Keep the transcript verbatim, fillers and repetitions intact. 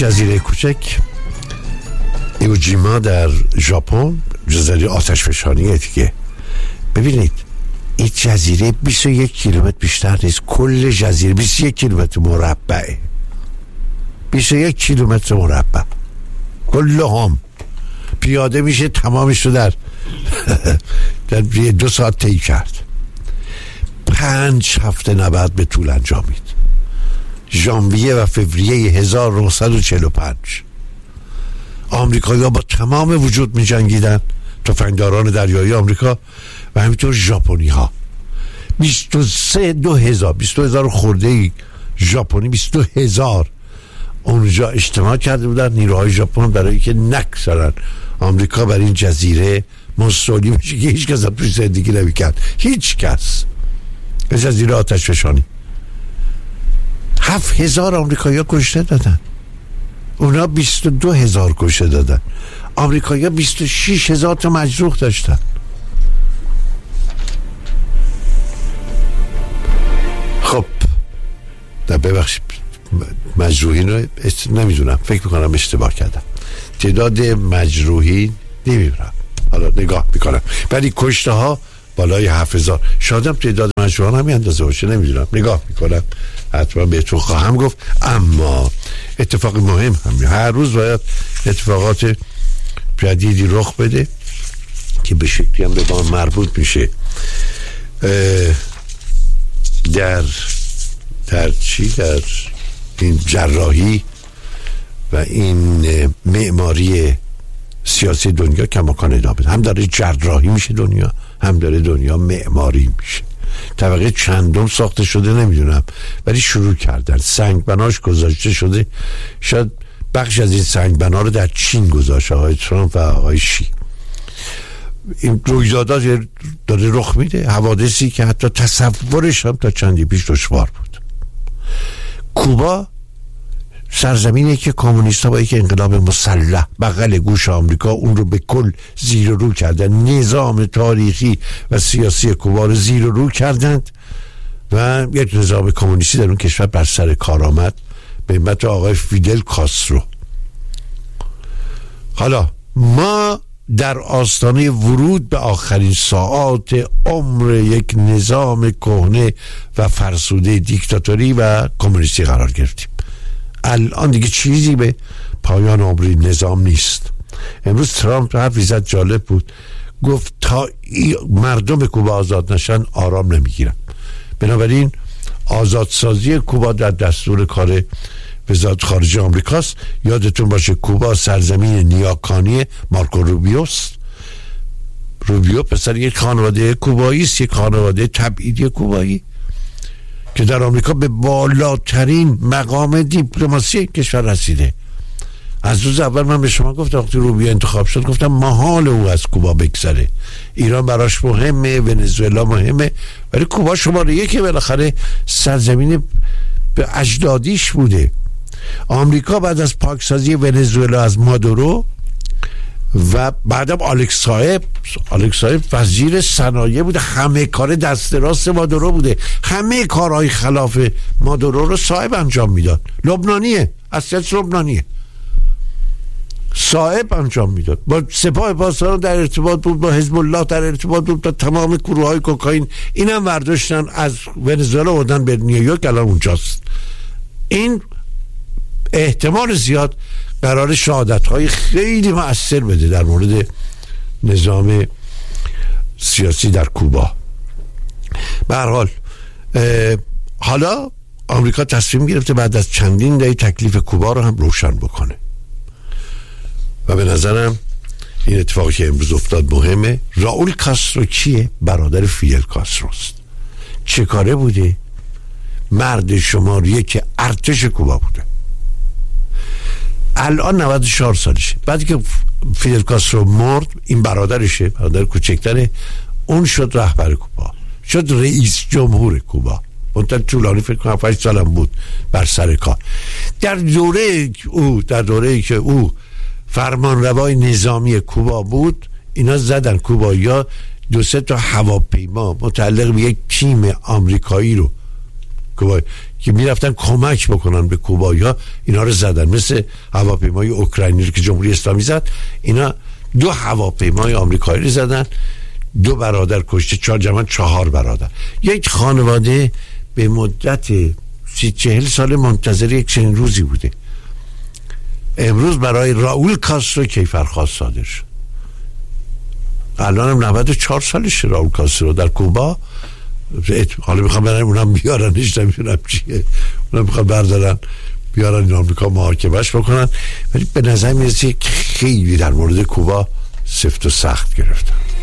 جزیره کوچک ایوجیما در ژاپن، جزیره آتش فشانیه دیگه. ببینید این جزیره بیست و یک کیلومتر بیشتر نیست، کل جزیره بیست و یک کیلومتر مربعه، بیست و یک کیلومتر مربع کل هم پیاده میشه تمامش رو در در دو ساعت طی کرد. پنج هفته نبرد به طول انجامید، ژانویه و فوریه هزار و نهصد و چهل و پنج. آمریکایی‌ها با تمام وجود می جنگیدن، تفنگداران دریایی آمریکا و همینطور ژاپنی‌ها. بیست و سه دو هزار بیست و دو هزار خورده ای ژاپنی، بیست و دو هزار اونجا اجتماع کرده بودن نیروهای ژاپن برای که نکسرن آمریکا بر این جزیره مستولی بشه که هیچ کس توی زندگی نمی‌کرد، هیچ کس. به جزیره آتش فشانی هفت هزار آمریکایی‌ها کشته دادن، اونا بیست و دو هزار کشته دادن. آمریکایی‌ها بیست و شش هزار تا مجروح داشتن. خب در ببخشید مجروحین رو است... نمیدونم، فکر میکنم اشتباه کردم، تعداد مجروحین نمیدونم، حالا نگاه میکنم، ولی کشته ها بالای هفت هزار. شاید هم تعداد مجروحان همین اندازه باشه، نمیدونم، نگاه میکنم، حتما بهتون خواهم گفت. اما اتفاق مهم هم هر روز باید اتفاقات جدیدی رخ بده که به شکلی هم به ما مربوط میشه. در در چی در این جراحی و این معماری سیاسی دنیا کماکان ادامه بده. هم داره جراحی میشه دنیا، هم داره دنیا معماری میشه. طبقه چندم ساخته شده نمیدونم، ولی شروع کردن، سنگ بناش گذاشته شده. شاید بخش از این سنگ بنا رو در چین گذاشته آقای ترامپ و آقای شی. این رویدادها داره رخ میده، حوادثی که حتی تصورش هم تا چندی پیش دشوار بود. کوبا سرزمینی که کمونیست‌ها با یک انقلاب مسلح بغل گوش آمریکا اون رو به کل زیر و رو کردن، نظام تاریخی و سیاسی کوبا رو زیر و رو کردند و یک نظام کمونیستی در اون کشور بر سر کار آمد به همت آقای فیدل کاسترو. حالا ما در آستانه ورود به آخرین ساعات عمر یک نظام کهنه و فرسوده دیکتاتوری و کمونیستی قرار گرفتیم. الان دیگه چیزی به پایان عمر این نظام نیست. امروز ترامپ حرفی زد جالب بود، گفت تا مردم کوبا آزاد نشن آرام نمیگیرن. بنابراین آزادسازی کوبا در دستور کار وزارت خارجه آمریکاست. یادتون باشه کوبا سرزمین نیاکانی مارکو روبیوست. روبیو پسر یک خانواده کوبایی است، یک خانواده تبعیدی کوبایی که در آمریکا به بالاترین مقام دیپلماسی کشور رسیده. از روز اول من به شما گفتم وقتی روبیو انتخاب شد، گفتم محال او از کوبا بگذره. ایران براش مهمه، ونزوئلا مهمه، ولی کوبا شماره یکی، بالاخره سرزمین به اجدادیش بوده. آمریکا بعد از پاکسازی ونزوئلا از مادورو و بعدم آلکس صاحب آلکس صاحب وزیر صنایع بوده، همه کار دست راست مادورو بوده، همه کارهای خلاف مادورو رو صاحب انجام میداد. لبنانیه، اصلیت لبنانیه، صاحب انجام میداد. با سپاه پاسداران در ارتباط بود، با حزب الله در ارتباط بود، با تمام گروه‌های کوکائین. اینم برداشتن از ونزوئلا آوردن به نیویورک، الان اونجاست. این احتمال زیاد قرار شهادت‌های خیلی مؤثر بده در مورد نظام سیاسی در کوبا. به هر حال حالا آمریکا تصمیم گرفته بعد از چندین دهه تکلیف کوبا رو هم روشن بکنه و به نظرم این اتفاقی که امروز افتاد مهمه. راول کاسترو کیه؟ برادر فیدل کاستروست. چه کاره بوده؟ مرد شماریه که ارتش کوبا بوده. الان نود و چهار سالشه. بعدی که فیدل کاسترو مرد، این برادرشه، برادر کوچکتره، اون شد رهبر کوبا، شد رئیس جمهور کوبا. منتها طولانی فکر کنم هفت سالم بود بر سر کار. در دوره او در دوره که او فرمانروای نظامی کوبا بود، اینا زدن کوبایی‌ها دو سه تا هواپیما متعلق به یک تیم آمریکایی رو کوبا که میرفتن کمک بکنن به کوبایی‌ها، اینا رو زدن. مثل هواپیمای اوکراینی رو که جمهوری اسلامی زد، اینا دو هواپیمای آمریکایی رو زدن، دو برادر کشته، چهار جمع چهار برادر. یک خانواده به مدت سی چهل سال منتظر یک چنین روزی بوده. امروز برای راول کاسترو کیفرخواست صادر شد. الان هم نود و چهار سالشه راول کاسترو در کوبا. حالا میخوام برن اونم بیارنش، نمیدونم چیه، اونم میخوام بردارن بیارن این آمریکا محاکمه‌اش بکنن. ولی به نظر میرسه خیلی در مورد کوبا سفت و سخت گرفتن.